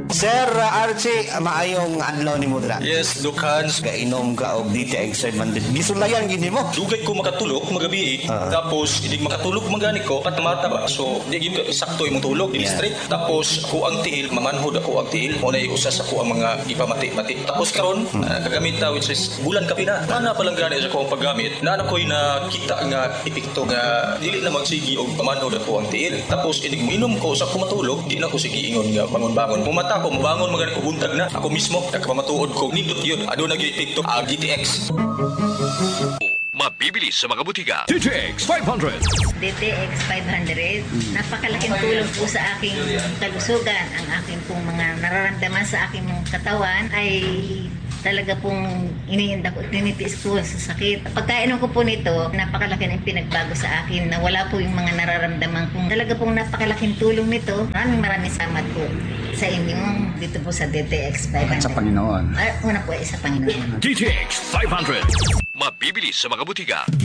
Sir Archie, maayong adlaw ni mo dira. Yes, look Hans. Kainom ka og DTX Mandit. Gisulayan gini mo. Dugay ko makatulog magabi tapos hindi makatulog magani ko patamata ba. So di gyud sakto imong tulog, di straight. Tapos ako ang tiil, mamanhod ako ang tiil. Mo na usa sa ko ang mga ipamati-mati. Tapos karon kagamit ta which is bulan kapi na. Ana pa lang gani sa ko ang paggamit. Na ko'y nakita nga epekto nga dili na magsigi og pamanhod ako ang tiil. Tapos inig minom ko sa kumatulog, di na ko sige ingon nga bangon-bangon. Mumata ko mabangon magani ko buntag na. Ako mismo nagpamatuod ko nindot yun. Ado nag-epekto GTX. Mabibili sa mga butika. DTX 500. DTX 500. Napakalaking tulong po sa aking kalusugan. Ang aking pong mga nararamdaman sa aking katawan ay talaga pong iniinda ko, tinitiis ko sa sakit. Pagkainom ko po nito, napakalaki ng pinagbago sa akin na wala po yung mga nararamdaman kong talaga pong napakalaking tulong nito. Maraming salamat po sa inyo dito po sa DTX 500. At sa Panginoon. Una po ay sa Panginoon. DTX 500. Mabibili sa mga butika.